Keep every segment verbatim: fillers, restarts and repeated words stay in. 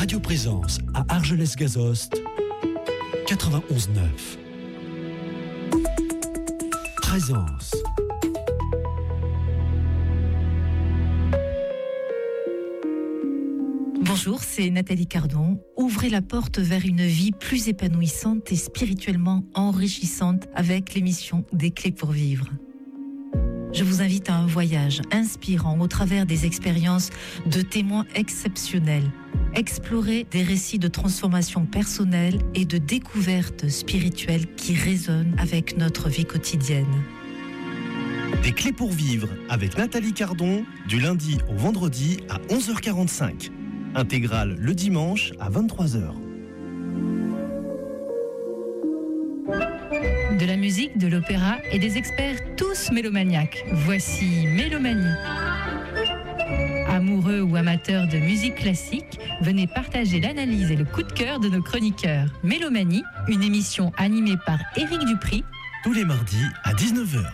Radio Présence à Argelès-Gazost, quatre-vingt-onze neuf. Présence. Bonjour, c'est Nathalie Cardon. Ouvrez la porte vers une vie plus épanouissante et spirituellement enrichissante avec l'émission Des Clés pour Vivre. Je vous invite à un voyage inspirant au travers des expériences de témoins exceptionnels. Explorer des récits de transformation personnelle et de découverte spirituelle qui résonnent avec notre vie quotidienne. Des Clés pour Vivre avec Nathalie Cardon, du lundi au vendredi à onze heures quarante-cinq. Intégrale le dimanche à vingt-trois heures. De la musique, de l'opéra et des experts tous mélomaniaques. Voici Mélomanie. Amoureux ou amateurs de musique classique, venez partager l'analyse et le coup de cœur de nos chroniqueurs. Mélomanie, une émission animée par Éric Dupri. Tous les mardis à dix-neuf heures.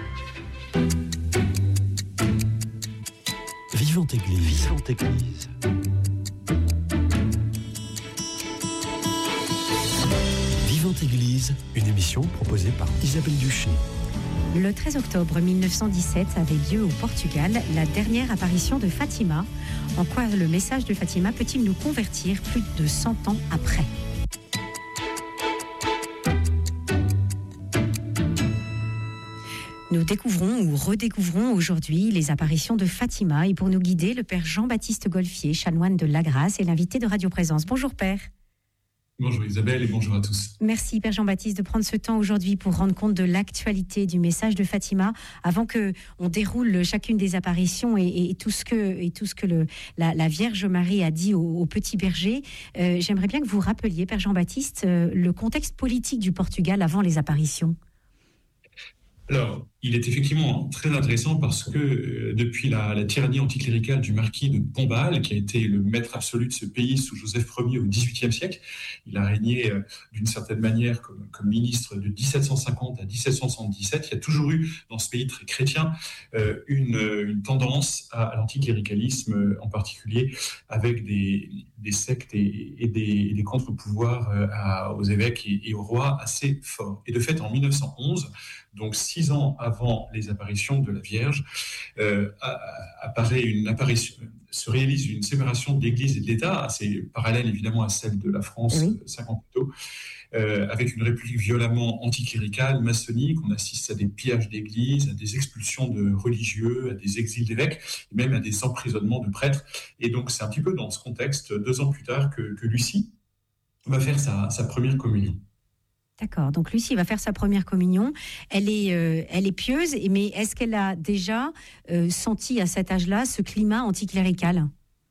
Vivante Église. Vivante Église. Vivante Église, une émission proposée par Isabelle Duché. Le treize octobre mille neuf cent dix-sept avait lieu au Portugal la dernière apparition de Fatima. En quoi le message de Fatima peut-il nous convertir plus de cent ans après ? Nous découvrons ou redécouvrons aujourd'hui les apparitions de Fatima. Et pour nous guider, le père Jean-Baptiste Golfier, chanoine de La Grâce, est l'invité de Radio Présence. Bonjour père. Bonjour Isabelle et bonjour à tous. Merci Père Jean-Baptiste de prendre ce temps aujourd'hui pour rendre compte de l'actualité du message de Fatima. Avant que on déroule chacune des apparitions et, et, et tout ce que, et tout ce que le, la, la Vierge Marie a dit au, au petit berger, euh, j'aimerais bien que vous rappeliez, Père Jean-Baptiste, euh, le contexte politique du Portugal avant les apparitions. Alors, il est effectivement très intéressant parce que euh, depuis la, la tyrannie anticléricale du marquis de Pombal, qui a été le maître absolu de ce pays sous Joseph Ier au dix-huitième siècle, il a régné euh, d'une certaine manière comme, comme ministre de dix-sept cent cinquante à dix-sept cent soixante-dix-sept. Il y a toujours eu dans ce pays très chrétien euh, une, une tendance à, à l'anticléricalisme, euh, en particulier avec des, des sectes et, et des, des contre-pouvoirs euh, à, aux évêques et, et aux rois assez forts. Et de fait, en mille neuf cent onze, donc six ans avant les apparitions de la Vierge, euh, apparaît une apparition, se réalise une séparation de l'Église et de l'État, assez parallèle évidemment à celle de la France oui. cinquante ans plus tôt, euh, avec une république violemment anticléricale, maçonnique. On assiste à des pillages d'églises, à des expulsions de religieux, à des exils d'évêques, et même à des emprisonnements de prêtres. Et donc c'est un petit peu dans ce contexte, deux ans plus tard, que, que Lucie va faire sa, sa première communion. D'accord, donc Lucie va faire sa première communion. Elle est, euh, elle est pieuse, mais est-ce qu'elle a déjà euh, senti à cet âge-là ce climat anticlérical ?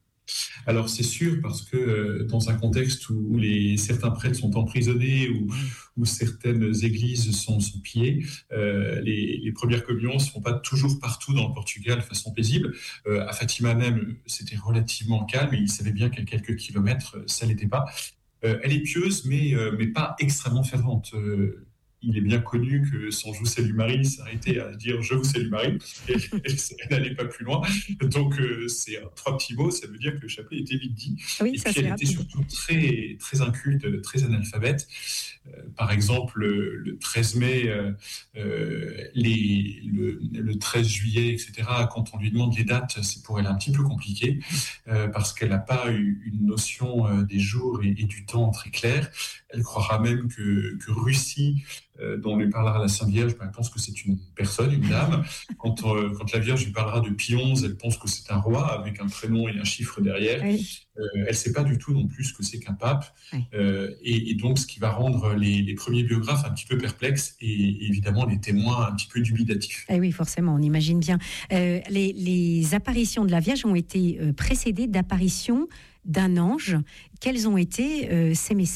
Alors c'est sûr, parce que euh, dans un contexte où les, certains prêtres sont emprisonnés, où, où certaines églises sont, sont pillées, euh, les, les premières communions ne se font pas toujours partout dans le Portugal de façon paisible. Euh, à Fatima même, c'était relativement calme, et ils savaient bien qu'à quelques kilomètres, ça ne l'était pas. Euh, elle est pieuse, mais, euh, mais pas extrêmement fervente. Euh, il est bien connu que son « Je vous salue Marie » s'arrêtait à dire « Je vous salue Marie ». Elle, elle, elle n'allait pas plus loin. Donc, euh, c'est un, trois petits mots, ça veut dire que le chapelet était vite dit. Oui, et ça, puis, elle rapide. était surtout très, très inculte, très analphabète. Euh, par exemple, le, le treize mai, euh, euh, les, le, le treize juillet, et cetera, quand on lui demande les dates, c'est pour elle un petit peu compliqué, euh, parce qu'elle n'a pas eu une notion euh, des jours et, et du temps très claire. Elle croira même que, que Russie, euh, dont on lui parlera la Sainte Vierge, ben, elle pense que c'est une personne, une dame. Quand, euh, quand la Vierge lui parlera de Pie onze, elle pense que c'est un roi avec un prénom et un chiffre derrière. Oui. Euh, elle ne sait pas du tout non plus ce que c'est qu'un pape. Oui. Euh, et, et donc, ce qui va rendre les, les premiers biographes un petit peu perplexes et, et évidemment les témoins un petit peu dubitatifs. Eh oui, forcément, on imagine bien. Euh, les, les apparitions de la Vierge ont été euh, précédées d'apparitions d'un ange. Quels ont été euh, ces messages ?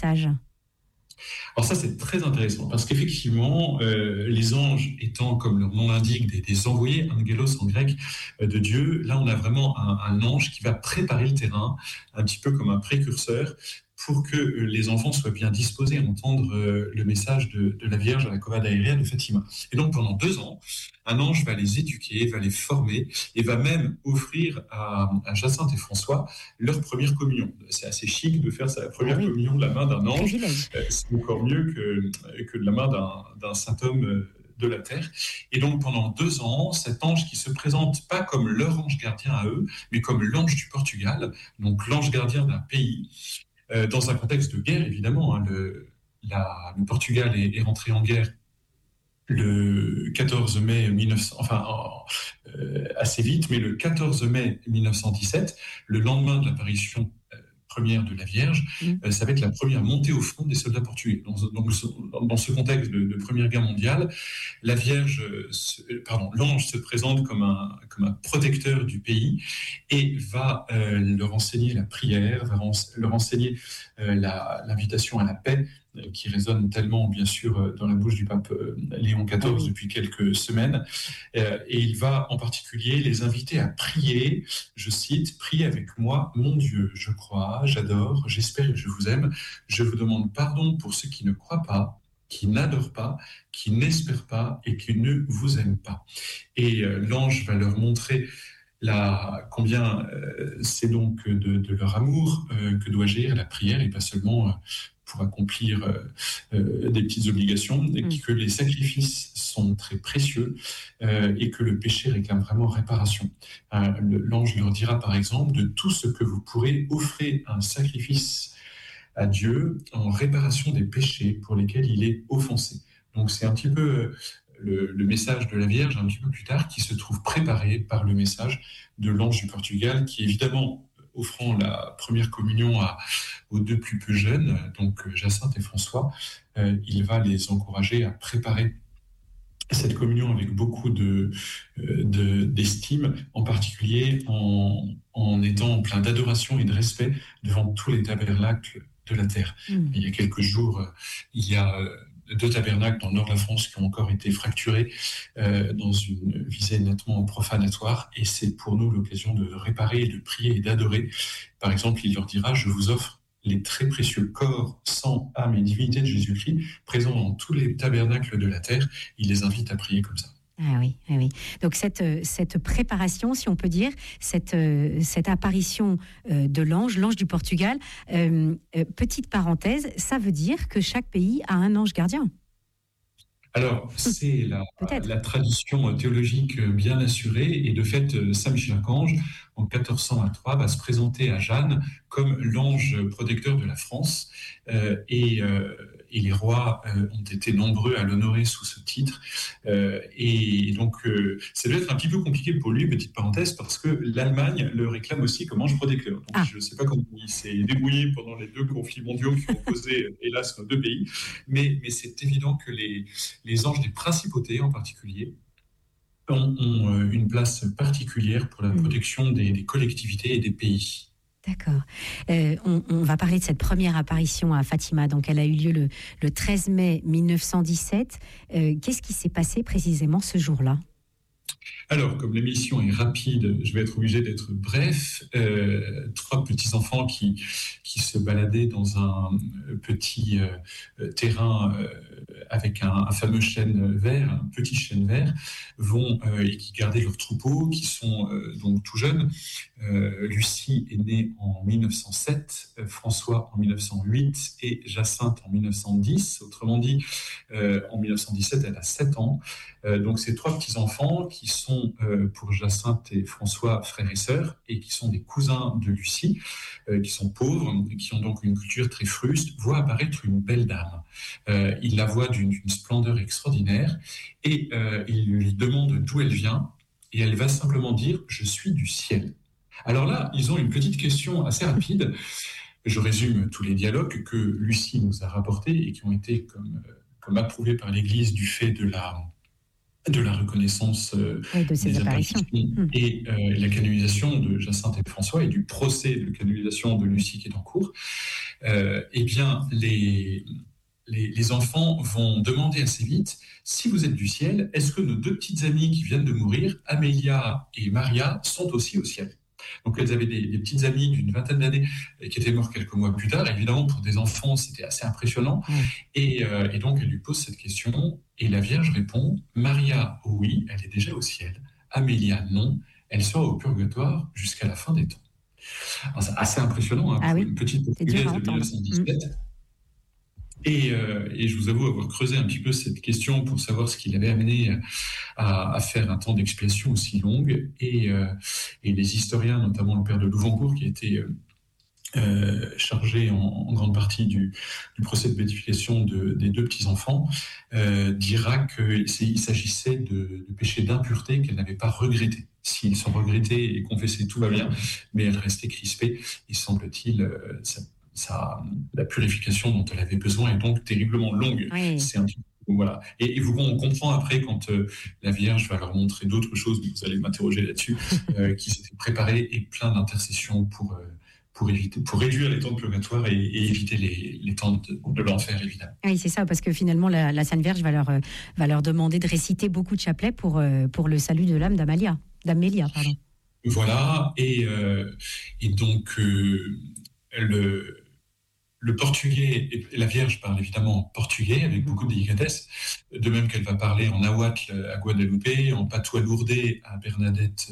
Alors ça, c'est très intéressant, parce qu'effectivement, euh, les anges étant, comme leur nom l'indique, des, des envoyés, angelos en grec, euh, de Dieu, là, on a vraiment un, un ange qui va préparer le terrain, un petit peu comme un précurseur, pour que les enfants soient bien disposés à entendre le message de, de la Vierge à la Cova d'Aéria de Fatima. Et donc pendant deux ans, un ange va les éduquer, va les former et va même offrir à, à Jacinthe et François leur première communion. C'est assez chic de faire sa première ah oui. communion de la main d'un ange. Euh, c'est encore mieux que, que de la main d'un, d'un saint homme de la terre. Et donc pendant deux ans, cet ange qui se présente pas comme leur ange gardien à eux, mais comme l'ange du Portugal, donc l'ange gardien d'un pays, euh, dans un contexte de guerre évidemment. Hein, le, la, le Portugal est, est rentré en guerre le quatorze mai mille neuf cents, enfin euh, assez vite, mais le quatorze mai mille neuf cent dix-sept, le lendemain de l'apparition euh, première de la Vierge, mmh. euh, ça va être la première montée au front des soldats portugais. Dans, dans, dans ce contexte de, de Première Guerre mondiale, la Vierge, se, pardon, l'ange se présente comme un, comme un protecteur du pays et va euh, leur enseigner la prière, va leur enseigner euh, la, l'invitation à la paix, qui résonne tellement, bien sûr, dans la bouche du pape Léon quatorze depuis quelques semaines. Et il va en particulier les inviter à prier, je cite, « Priez avec moi, mon Dieu, je crois, j'adore, j'espère et je vous aime. Je vous demande pardon pour ceux qui ne croient pas, qui n'adorent pas, qui n'espèrent pas et qui ne vous aiment pas. » Et l'ange va leur montrer La, combien euh, c'est donc de, de leur amour euh, que doit gérer la prière et pas seulement euh, pour accomplir euh, euh, des petites obligations, et mmh. que les sacrifices sont très précieux euh, et que le péché réclame vraiment réparation. Euh, le, l'ange leur dira par exemple de tout ce que vous pourrez offrir un sacrifice à Dieu en réparation des péchés pour lesquels il est offensé. Donc c'est un petit peu Le, le message de la Vierge un petit peu plus tard qui se trouve préparé par le message de l'ange du Portugal qui évidemment offrant la première communion à, aux deux plus peu jeunes, donc Jacinthe et François, euh, il va les encourager à préparer cette communion avec beaucoup de, de, d'estime, en particulier en, en étant plein d'adoration et de respect devant tous les tabernacles de la terre. Mmh. Il y a quelques jours, il y a deux tabernacles dans le nord de la France qui ont encore été fracturés euh, dans une visée nettement profanatoire, et c'est pour nous l'occasion de réparer, de prier et d'adorer. Par exemple, il leur dira « Je vous offre les très précieux corps, sang, âme et divinité de Jésus-Christ présents dans tous les tabernacles de la terre ». Il les invite à prier comme ça. Ah oui, ah oui. Donc cette, cette préparation, si on peut dire, cette, cette apparition de l'ange, l'ange du Portugal, euh, petite parenthèse, ça veut dire que chaque pays a un ange gardien. Alors, c'est la, la tradition théologique bien assurée, et de fait, Saint Michel-Archange, en quatorze cent vingt-trois, va se présenter à Jeanne comme l'ange protecteur de la France, euh, et, euh, et les rois euh, ont été nombreux à l'honorer sous ce titre, euh, et donc euh, ça doit être un petit peu compliqué pour lui, petite parenthèse, parce que l'Allemagne le réclame aussi comme ange protecteur. Donc, ah. Je ne sais pas comment il s'est débrouillé pendant les deux conflits mondiaux qui ont opposé, hélas, nos deux pays, mais, mais c'est évident que les, les anges des principautés en particulier ont, ont une place particulière pour la protection des, des collectivités et des pays. D'accord. Euh, on, on va parler de cette première apparition à Fatima. Donc, elle a eu lieu le, le treize mai mille neuf cent dix-sept. Euh, qu'est-ce qui s'est passé précisément ce jour-là ? Alors, comme l'émission est rapide, je vais être obligé d'être bref. Euh, trois petits-enfants qui, qui se baladaient dans un petit euh, terrain euh, avec un, un fameux chêne vert, un petit chêne vert, vont euh, et qui gardaient leur troupeau, qui sont euh, donc tout jeunes. Euh, Lucie est née en mille neuf cent sept, euh, François en mille neuf cent huit et Jacinthe en mille neuf cent dix. Autrement dit, euh, en mille neuf cent dix-sept, elle a sept ans. Euh, donc, ces trois petits-enfants qui sont euh, pour Jacinthe et François frères et sœurs, et qui sont des cousins de Lucie, euh, qui sont pauvres, qui ont donc une culture très fruste, voient apparaître une belle dame. Euh, ils la voient d'une, d'une splendeur extraordinaire, et euh, ils lui demandent d'où elle vient, et elle va simplement dire « Je suis du ciel ». Alors là, ils ont une petite question assez rapide. Je résume tous les dialogues que Lucie nous a rapportés et qui ont été comme, comme approuvés par l'Église du fait de la... de la reconnaissance euh, oui, de ces des apparitions, apparitions et euh, la canonisation de Jacinthe et François et du procès de canonisation de Lucie qui est en cours, euh, eh bien, les, les, les enfants vont demander assez vite « Si vous êtes du ciel, est-ce que nos deux petites amies qui viennent de mourir, Amélia et Maria, sont aussi au ciel ?» Donc elles avaient des, des petites amies d'une vingtaine d'années qui étaient mortes quelques mois plus tard. Évidemment, pour des enfants, c'était assez impressionnant. Mmh. Et, euh, et donc elle lui pose cette question et la Vierge répond « Maria, oui, elle est déjà au ciel. Amélia, non, elle sera au purgatoire jusqu'à la fin des temps. » Alors, c'est assez impressionnant, hein, pour ah oui, une petite portugaise de dix-neuf cent dix-sept. Mmh. Et, euh, et je vous avoue avoir creusé un petit peu cette question pour savoir ce qui l'avait amené à, à faire un temps d'expiation aussi longue. Et, euh, et les historiens, notamment le père de Louvenbourg, qui a été euh, euh, chargé en, en grande partie du, du procès de béatification de, des deux petits-enfants, euh, dira qu'il s'agissait de, de péchés d'impureté qu'elle n'avait pas regrettés. S'ils sont regrettés et confessés, tout va bien, mais elle restait crispée. Et semble-t-il, euh, ça Ça, la purification dont elle avait besoin est donc terriblement longue. Oui. C'est un petit peu, voilà. Et, et vous, on comprend après quand euh, la Vierge va leur montrer d'autres choses, vous allez m'interroger là-dessus, euh, qui s'étaient préparés et plein d'intercessions pour, euh, pour, éviter, pour réduire les temps de purgatoire et, et éviter les, les temps de, de l'enfer, évidemment. Oui, c'est ça, parce que finalement, la, la Sainte Vierge va leur, euh, va leur demander de réciter beaucoup de chapelets pour, euh, pour le salut de l'âme d'Amalia, d'Amélia, pardon. Voilà, et, euh, et donc, euh, le... Le portugais, et la Vierge parle évidemment en portugais avec beaucoup de délicatesse, de même qu'elle va parler en nahuatl à Guadeloupe, en patois lourdais à Bernadette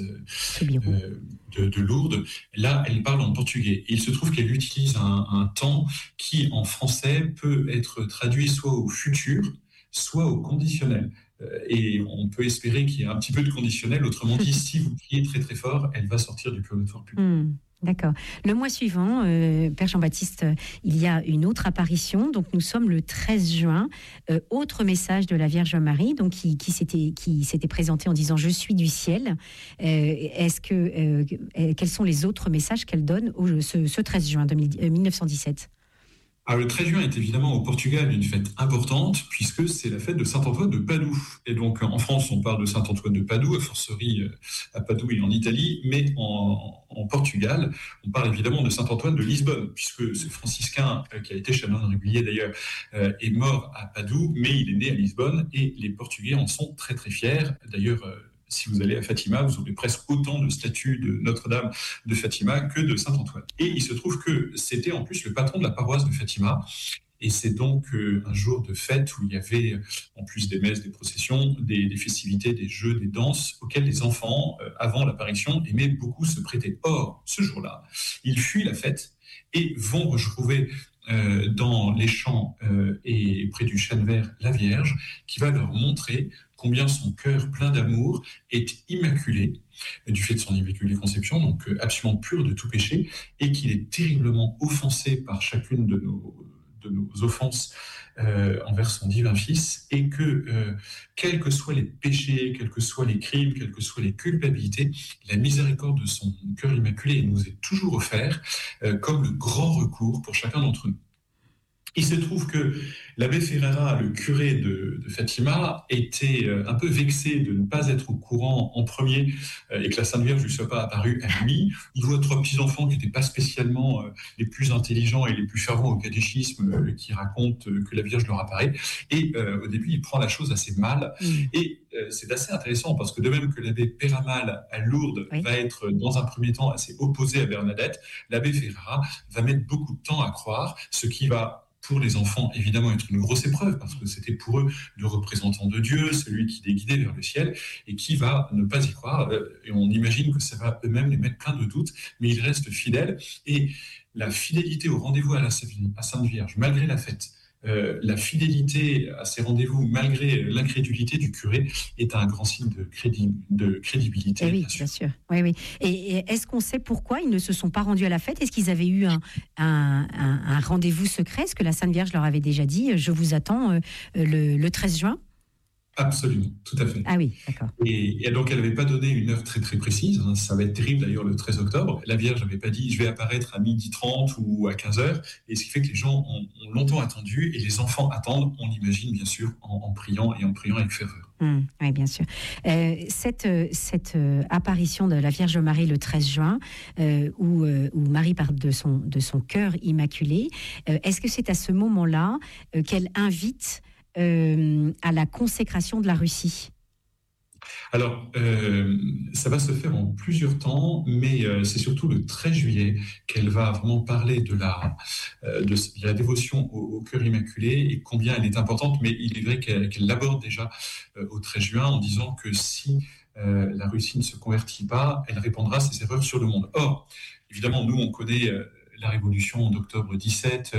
euh, de, de Lourdes. Là, elle parle en portugais. Et il se trouve qu'elle utilise un, un temps qui, en français, peut être traduit soit au futur, soit au conditionnel. Et on peut espérer qu'il y ait un petit peu de conditionnel. Autrement dit, si vous priez très très fort, elle va sortir du purgatoire public. Mm. D'accord. Le mois suivant, euh, Père Jean-Baptiste, euh, il y a une autre apparition. Donc nous sommes le treize juin. Euh, autre message de la Vierge Marie, donc qui, qui s'était qui s'était présenté en disant je suis du ciel. Euh, est-ce que euh, quels sont les autres messages qu'elle donne au, ce, ce treize juin mille neuf cent dix-sept? Alors, le treize juin est évidemment au Portugal une fête importante puisque c'est la fête de Saint-Antoine de Padoue. Et donc en France, on parle de Saint-Antoine de Padoue, a fortiori à Padoue et en Italie, mais en, en Portugal, on parle évidemment de Saint-Antoine de Lisbonne puisque ce franciscain, qui a été chanoine régulier d'ailleurs, est mort à Padoue, mais il est né à Lisbonne et les Portugais en sont très très fiers. D'ailleurs, si vous allez à Fatima, vous aurez presque autant de statues de Notre-Dame de Fatima que de Saint-Antoine. Et il se trouve que c'était en plus le patron de la paroisse de Fatima. Et c'est donc euh, un jour de fête où il y avait, en plus des messes, des processions, des, des festivités, des jeux, des danses, auxquels les enfants, euh, avant l'apparition, aimaient beaucoup se prêter. Or, ce jour-là, ils fuient la fête et vont retrouver euh, dans les champs euh, et près du chêne vert la Vierge, qui va leur montrer combien son cœur plein d'amour est immaculé, du fait de son immaculée conception, donc absolument pur de tout péché, et qu'il est terriblement offensé par chacune de nos, de nos offenses euh, envers son divin Fils, et que, euh, quels que soient les péchés, quels que soient les crimes, quelles que soient les culpabilités, la miséricorde de son cœur immaculé nous est toujours offerte euh, comme le grand recours pour chacun d'entre nous. Il se trouve que l'abbé Ferreira, le curé de, de Fatima, était un peu vexé de ne pas être au courant en premier et que la Sainte Vierge ne lui soit pas apparue à lui. Il voit trois petits-enfants qui n'étaient pas spécialement les plus intelligents et les plus fervents au catéchisme qui racontent que la Vierge leur apparaît. Et euh, au début, il prend la chose assez mal. Mmh. Et euh, c'est assez intéressant parce que de même que l'abbé Peramal à Lourdes oui. va être dans un premier temps assez opposé à Bernadette, l'abbé Ferreira va mettre beaucoup de temps à croire, ce qui va pour les enfants, évidemment, être une grosse épreuve, parce que c'était pour eux le représentant de Dieu, celui qui les guidait vers le ciel, et qui va ne pas y croire. Et on imagine que ça va eux-mêmes les mettre plein de doutes, mais ils restent fidèles. Et la fidélité au rendez-vous à la Sainte Vierge, malgré la fête, Euh, la fidélité à ces rendez-vous, malgré l'incrédulité du curé, est un grand signe de, crédi- de crédibilité. Et oui, bien sûr. Bien sûr. Oui, oui. Et, et est-ce qu'on sait pourquoi ils ne se sont pas rendus à la fête? Est-ce qu'ils avaient eu un, un, un, un rendez-vous secret? Est-ce que la Sainte Vierge leur avait déjà dit « Je vous attends euh, le, le treize juin » ? Absolument, tout à fait. Ah oui, d'accord. Et, et donc, elle n'avait pas donné une heure très, très précise. Hein, ça va être terrible, d'ailleurs, le treize octobre. La Vierge n'avait pas dit « je vais apparaître à midi trente ou à quinze heures ». Et ce qui fait que les gens ont, ont longtemps attendu et les enfants attendent, on l'imagine, bien sûr, en, en priant et en priant avec ferveur. Mmh, oui, bien sûr. Euh, cette cette euh, apparition de la Vierge Marie le treize juin, euh, où, euh, où Marie parle de son, de son cœur immaculé, euh, est-ce que c'est à ce moment-là euh, qu'elle invite Euh, à la consécration de la Russie? Alors, euh, ça va se faire en plusieurs temps, mais euh, c'est surtout le treize juillet qu'elle va vraiment parler de la, euh, de la dévotion au, au cœur immaculé et combien elle est importante. Mais il est vrai qu'elle, qu'elle l'aborde déjà euh, au treize juin en disant que si euh, la Russie ne se convertit pas, elle répandra ses erreurs sur le monde. Or, évidemment, nous, on connaît euh, la révolution d'octobre dix-sept,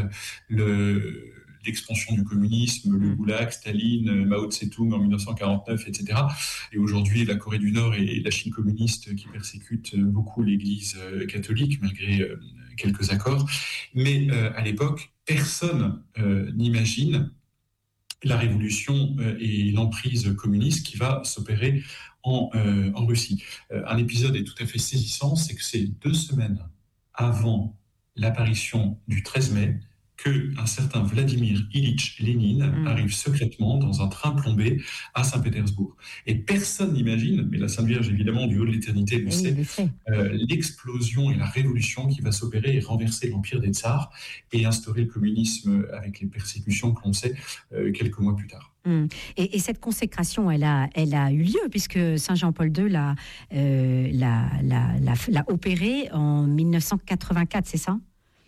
le... l'expansion du communisme, le goulag, Staline, Mao Tse-tung en dix-neuf cent quarante-neuf, et cetera. Et aujourd'hui, la Corée du Nord et la Chine communiste qui persécutent beaucoup l'Église catholique, malgré quelques accords. Mais euh, à l'époque, personne euh, n'imagine la révolution euh, et l'emprise communiste qui va s'opérer en, euh, en Russie. Euh, un épisode est tout à fait saisissant, c'est que c'est deux semaines avant l'apparition du treize mai, qu'un certain Vladimir Ilitch Lénine mmh. arrive secrètement dans un train plombé à Saint-Pétersbourg. Et personne n'imagine, mais la Sainte Vierge, évidemment, du haut de l'éternité, le oui, sait, le euh, l'explosion et la révolution qui va s'opérer et renverser l'empire des tsars et instaurer le communisme avec les persécutions que l'on sait euh, quelques mois plus tard. Mmh. Et, et cette consécration, elle a, elle a eu lieu, puisque Saint Jean-Paul deux l'a, euh, l'a, l'a, l'a, l'a opéré en dix-neuf cent quatre-vingt-quatre, c'est ça ?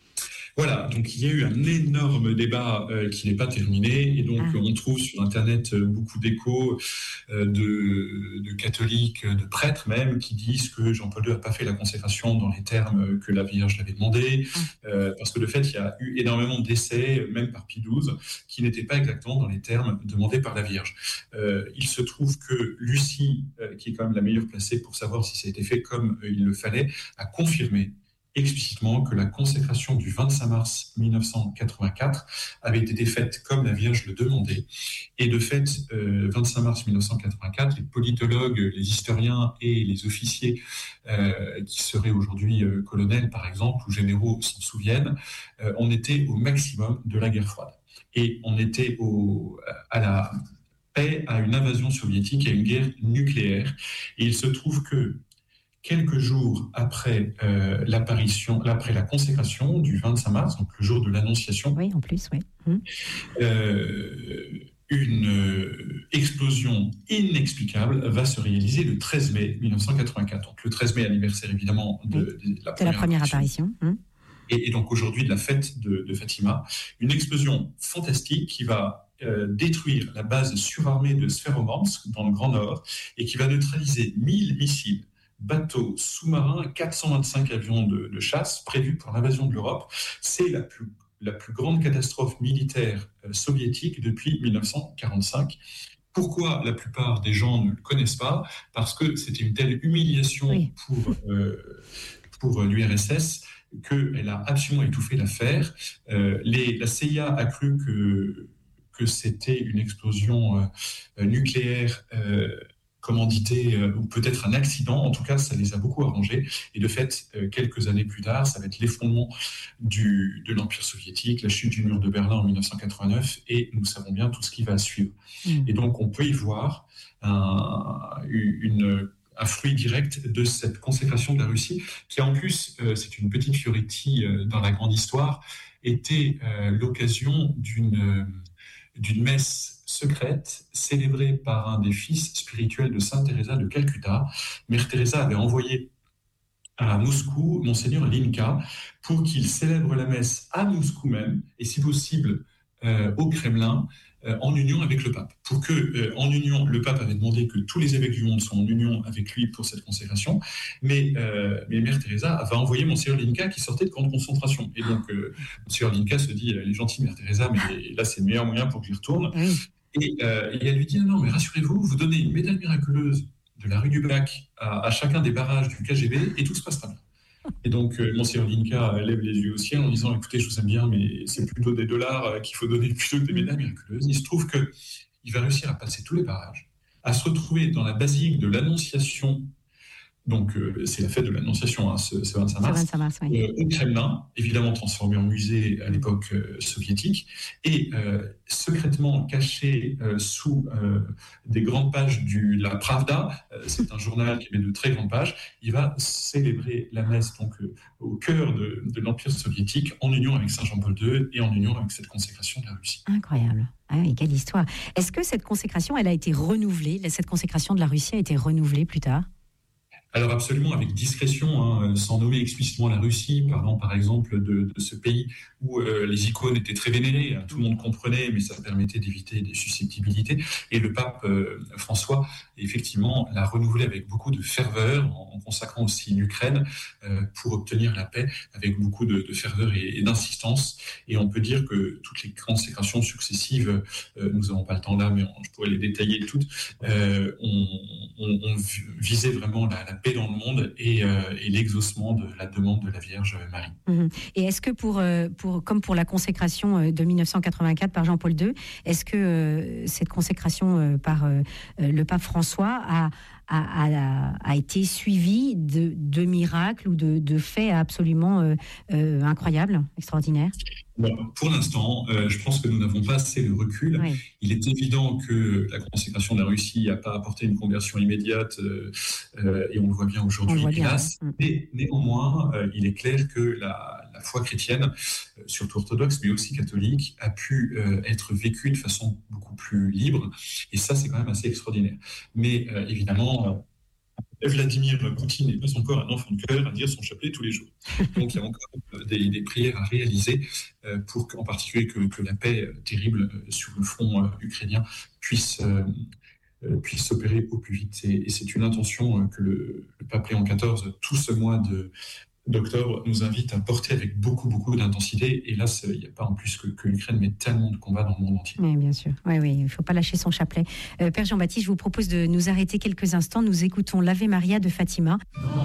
Voilà, donc il y a eu un énorme débat euh, qui n'est pas terminé, et donc ah. on trouve sur Internet euh, beaucoup d'échos euh, de, de catholiques, de prêtres même, qui disent que Jean-Paul deux n'a pas fait la consécration dans les termes que la Vierge l'avait demandé, ah. euh, parce que de fait, il y a eu énormément d'essais, même par Pie douze, qui n'étaient pas exactement dans les termes demandés par la Vierge. Euh, il se trouve que Lucie, euh, qui est quand même la meilleure placée pour savoir si ça a été fait comme euh, il le fallait, a confirmé explicitement que la consécration du vingt-cinq mars dix-neuf cent quatre-vingt-quatre avait été faite comme la Vierge le demandait. Et de fait, euh, vingt-cinq mars dix-neuf cent quatre-vingt-quatre, les politologues, les historiens et les officiers euh, qui seraient aujourd'hui euh, colonels, par exemple, ou généraux s'en souviennent, euh, on était au maximum de la guerre froide. Et on était au, à la paix, à une invasion soviétique, à une guerre nucléaire. Et il se trouve que quelques jours après euh, l'apparition, après la consécration du vingt-cinq mars, donc le jour de l'Annonciation, oui, en plus, oui. Mmh. Euh, une euh, explosion inexplicable va se réaliser le treize mai dix-neuf cent quatre-vingt-quatre. Donc le treize mai, anniversaire évidemment de, oui. de la de première, la première apparition. apparition. Mmh. Et, et donc aujourd'hui de la fête de, de Fatima, une explosion fantastique qui va Euh, détruire la base surarmée de Sveromorsk dans le Grand Nord et qui va neutraliser mille missiles, bateaux, sous-marins, quatre cent vingt-cinq avions de, de chasse prévus pour l'invasion de l'Europe. C'est la plus, la plus grande catastrophe militaire euh, soviétique depuis dix-neuf cent quarante-cinq. Pourquoi la plupart des gens ne le connaissent pas ? Parce que c'était une telle humiliation oui. pour, euh, pour l'U R S S qu'elle a absolument étouffé l'affaire. Euh, les, la C I A a cru que que c'était une explosion euh, nucléaire euh, commanditée euh, ou peut-être un accident. En tout cas, ça les a beaucoup arrangés. Et de fait, euh, quelques années plus tard, ça va être l'effondrement du, de l'Empire soviétique, la chute du mur de Berlin en dix-neuf cent quatre-vingt-neuf, et nous savons bien tout ce qui va suivre. Mmh. Et donc, on peut y voir un, une, un fruit direct de cette consécration de la Russie, qui en plus, euh, c'est une petite fioritille euh, dans la grande histoire, était euh, l'occasion d'une... Euh, d'une messe secrète célébrée par un des fils spirituels de Sainte Teresa de Calcutta. Mère Teresa avait envoyé à Moscou Monseigneur Linka pour qu'il célèbre la messe à Moscou même, et si possible euh, au Kremlin, euh, en union avec le pape. Pour que, euh, en union, le pape avait demandé que tous les évêques du monde soient en union avec lui pour cette consécration, mais, euh, mais Mère Teresa avait envoyé Monseigneur Linka qui sortait de camp de concentration. Et donc, euh, Monseigneur Linka se dit, elle est gentille, Mère Teresa, mais là, c'est le meilleur moyen pour que j'y retourne. Oui. Et, euh, et elle lui dit, non, mais rassurez-vous, vous donnez une médaille miraculeuse de la rue du Bac à, à chacun des barrages du K G B et tout se passera bien. Et donc, euh, Monseigneur Linka lève les yeux au ciel en disant « Écoutez, je vous aime bien, mais c'est plutôt des dollars euh, qu'il faut donner plutôt que des médailles miraculeuses. » Il se trouve qu'il va réussir à passer tous les barrages, à se retrouver dans la basilique de l'Annonciation Donc, euh, c'est la fête de l'Annonciation, hein, ce, ce vingt-cinq mars. vingt-cinq mars, oui. Euh, au Kremlin, évidemment transformé en musée à l'époque euh, soviétique, et euh, secrètement caché euh, sous euh, des grandes pages du, de la Pravda, euh, c'est un journal qui met de très grandes pages, il va célébrer la messe donc, euh, au cœur de, de l'Empire soviétique, en union avec Saint Jean-Paul deux et en union avec cette consécration de la Russie. Incroyable. Ah oui, quelle histoire. Est-ce que cette consécration, elle a été renouvelée, cette consécration de la Russie a été renouvelée plus tard ? Alors absolument, avec discrétion, hein, sans nommer explicitement la Russie, parlant par exemple de, de ce pays où euh, les icônes étaient très vénérées, hein, tout le monde comprenait, mais ça permettait d'éviter des susceptibilités. Et le pape euh, François, effectivement, l'a renouvelé avec beaucoup de ferveur, en, en consacrant aussi l'Ukraine euh, pour obtenir la paix, avec beaucoup de, de ferveur et, et d'insistance. Et on peut dire que toutes les consécrations successives, euh, nous n'avons pas le temps là, mais on, je pourrais les détailler toutes, euh, ont on, on visé vraiment la, la paix dans le monde et, euh, et l'exaucement de la demande de la Vierge Marie. Mmh. Et est-ce que, pour, pour, comme pour la consécration de dix-neuf cent quatre-vingt-quatre par Jean-Paul deux, est-ce que euh, cette consécration par euh, le pape François a, a, a, a été suivie de, de miracles ou de, de faits absolument euh, euh, incroyables, extraordinaires ? Bon, pour l'instant, euh, je pense que nous n'avons pas assez de recul. Oui. Il est évident que la consécration de la Russie n'a pas apporté une conversion immédiate, euh, euh, et on le voit bien aujourd'hui, voit hélas. Bien, ouais. Mais néanmoins, euh, il est clair que la, la foi chrétienne, euh, surtout orthodoxe, mais aussi catholique, a pu euh, être vécue de façon beaucoup plus libre. Et ça, c'est quand même assez extraordinaire. Mais euh, évidemment... Euh, Vladimir Poutine n'est pas encore un enfant de cœur à dire son chapelet tous les jours. Donc il y a encore des, des prières à réaliser pour qu'en particulier que, que la paix terrible sur le front ukrainien puisse, euh, puisse s'opérer au plus vite. Et, et c'est une intention que le, le pape Léon quatorze, tout ce mois de, d'octobre, nous invite à porter avec beaucoup, beaucoup d'intensité. Et là, il n'y a pas en plus que, que l'Ukraine met tellement de combats dans le monde entier. Oui, bien sûr. Oui, oui, il ne faut pas lâcher son chapelet. Euh, Père Jean-Baptiste, je vous propose de nous arrêter quelques instants. Nous écoutons l'Ave Maria de Fatima.